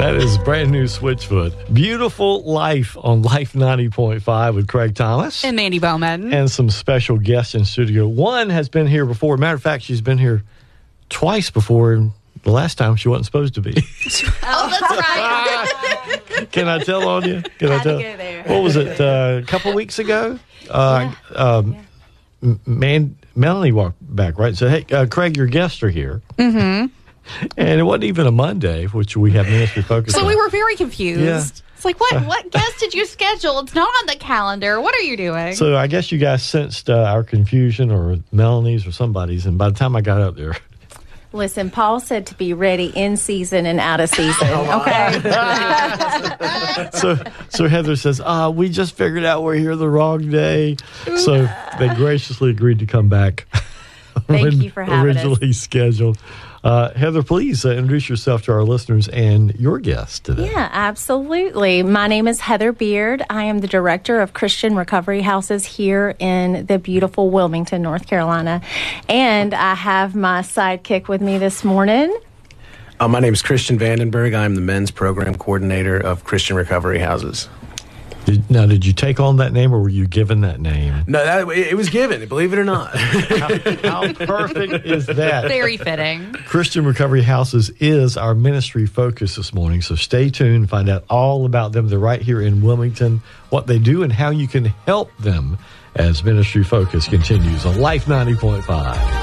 That is brand new Switchfoot. Beautiful Life on Life 90.5 with Craig Thomas. And Mandy Bowman. And some special guests in studio. One has been here before. Matter of fact, she's been here twice before. And the last time she wasn't supposed to be. Oh, that's right. Can I tell on you? Can I tell? Go there. What was it? A couple weeks ago? Melanie walked back, right? So, hey, Craig, your guests are here. Mm-hmm. And it wasn't even a Monday, which we have ministry focus on. So we were very confused. Yeah. It's like, what guest did you schedule? It's not on the calendar. What are you doing? So I guess you guys sensed our confusion, or Melanie's or somebody's, and by the time I got up there... Listen, Paul said to be ready in season and out of season, okay? So Heather says, we just figured out we're here the wrong day. So they graciously agreed to come back. Thank you for having us. Originally scheduled. Heather, please introduce yourself to our listeners and your guest today. Yeah, absolutely. My name is Heather Beard. I am the director of Christian Recovery Houses here in the beautiful Wilmington, North Carolina. And I have my sidekick with me this morning. My name is Christian Vandenberg. I'm the men's program coordinator of Christian Recovery Houses. Did you take on that name, or were you given that name? No, it was given, believe it or not. How perfect is that? Very fitting. Christian Recovery Houses is our ministry focus this morning, so stay tuned, find out all about them. They're right here in Wilmington, what they do, and how you can help them as Ministry Focus continues on Life 90.5.